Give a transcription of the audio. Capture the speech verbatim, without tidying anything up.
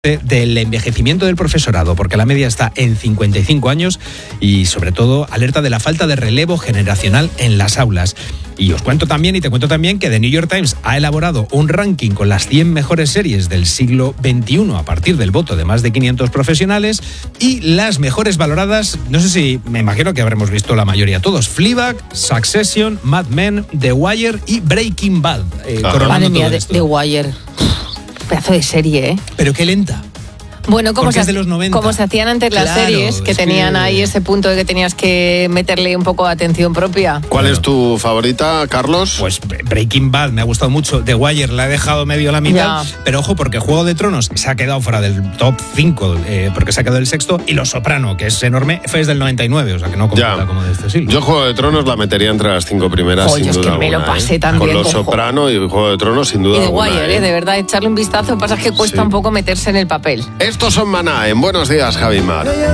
del envejecimiento del profesorado, porque la media está en cincuenta y cinco años y sobre todo alerta de la falta de relevo generacional en las aulas. Y os cuento también y te cuento también que The New York Times ha elaborado un ranking con las cien mejores series del siglo veintiuno a partir del voto de más de quinientos profesionales y las mejores valoradas, no sé si, me imagino que habremos visto la mayoría todos: Fleabag, Succession, Mad Men, The Wire y Breaking Bad. Eh, Madre mía, de, The Wire. Pedazo de serie, ¿eh? Pero qué lenta. Bueno, como se, es de los noventa. como se hacían antes las Claro, series, que tenían que... ahí ese punto de que tenías que meterle un poco de atención propia. ¿Cuál es tu favorita, Carlos? Pues Breaking Bad me ha gustado mucho. The Wire la he dejado medio a la mitad. Ya. Pero ojo, porque Juego de Tronos se ha quedado fuera del top cinco, eh, porque se ha quedado el sexto. Y Los Soprano, que es enorme, fue desde el noventa y nueve, o sea que no cuenta como de este siglo. Yo Juego de Tronos la metería entre las cinco primeras, Oye, sin es duda que me alguna, lo pasé ¿eh? también. Con Los Soprano y Juego de Tronos, sin duda y The alguna. Wire, ¿eh? ¿eh? De verdad, echarle un vistazo. Pasa es que cuesta sí. un poco meterse en el papel. Estos son Maná en Buenos Días, Javi Mar.